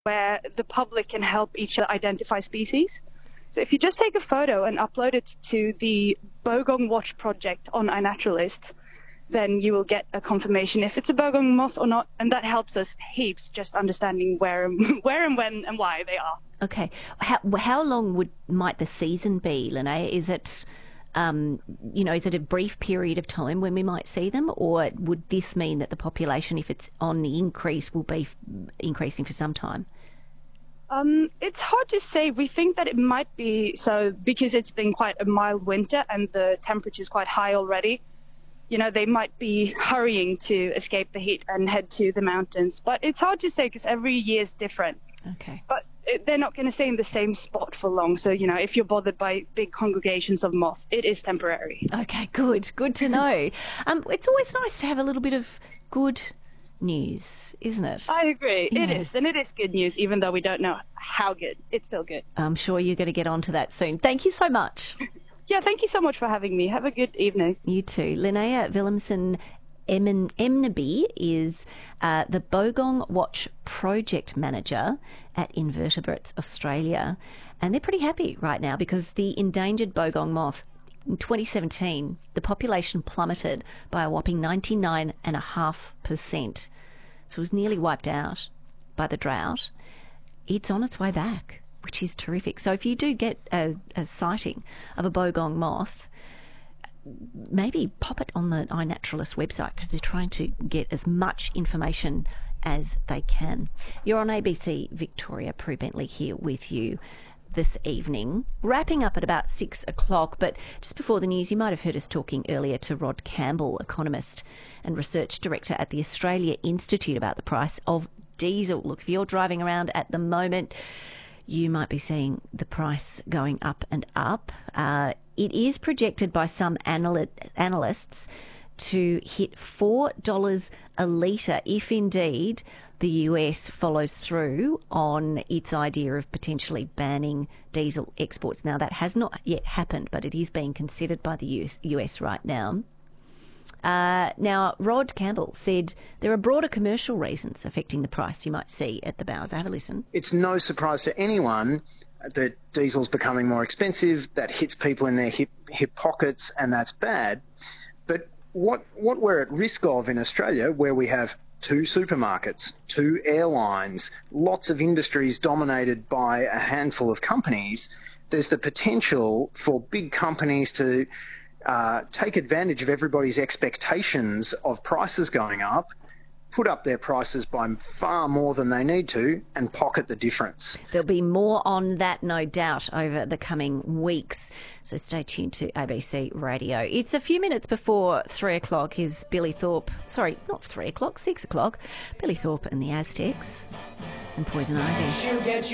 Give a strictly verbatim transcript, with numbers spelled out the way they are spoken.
where the public can help each other identify species. So if you just take a photo and upload it to the Bogong Watch project on iNaturalist, then you will get a confirmation if it's a bogong moth or not, and that helps us heaps just understanding where and, where and when and why they are. Okay. How, how long would might the season be, Linnea? Is it, um, you know, is it a brief period of time when we might see them, or would this mean that the population, if it's on the increase, will be f- increasing for some time? Um, it's hard to say. We think that it might be so because it's been quite a mild winter and the temperature is quite high already. You know, they might be hurrying to escape the heat and head to the mountains. But it's hard to say because every year is different. Okay. But it, they're not going to stay in the same spot for long. So, you know, if you're bothered by big congregations of moths, it is temporary. Okay, good. Good to know. um, it's always nice to have a little bit of good news, isn't it? I agree. Yeah. It is. And it is good news, even though we don't know how good. It's still good. I'm sure you're going to get onto that soon. Thank you so much. Yeah, thank you so much for having me. Have a good evening. You too. Linnea Willemsen Emneby is uh, the Bogong Watch Project Manager at Invertebrates Australia. And they're pretty happy right now because the endangered bogong moth, in twenty seventeen, the population plummeted by a whopping ninety-nine point five percent. So it was nearly wiped out by the drought. It's on its way back, which is terrific. So if you do get a, a sighting of a bogong moth, maybe pop it on the iNaturalist website because they're trying to get as much information as they can. You're on A B C Victoria. Prue Bentley here with you this evening, wrapping up at about six o'clock. But just before the news, you might have heard us talking earlier to Rod Campbell, economist and research director at the Australia Institute, about the price of diesel. Look, if you're driving around at the moment, you might be seeing the price going up and up. Uh, it is projected by some anal- analysts to hit four dollars a litre if indeed the U S follows through on its idea of potentially banning diesel exports. Now, that has not yet happened, but it is being considered by the U S right now. Uh, now, Rod Campbell said there are broader commercial reasons affecting the price you might see at the bowers. Have a listen. It's no surprise to anyone that diesel's becoming more expensive. That hits people in their hip, hip pockets, and that's bad. But what what we're at risk of in Australia, where we have two supermarkets, two airlines, lots of industries dominated by a handful of companies, there's the potential for big companies to uh, take advantage of everybody's expectations of prices going up, put up their prices by far more than they need to, and pocket the difference. There'll be more on that, no doubt, over the coming weeks. So stay tuned to A B C Radio. It's a few minutes before three o'clock. Here's Billy Thorpe. Sorry, not three o'clock, six o'clock. Billy Thorpe and the Aztecs and Poison Ivy.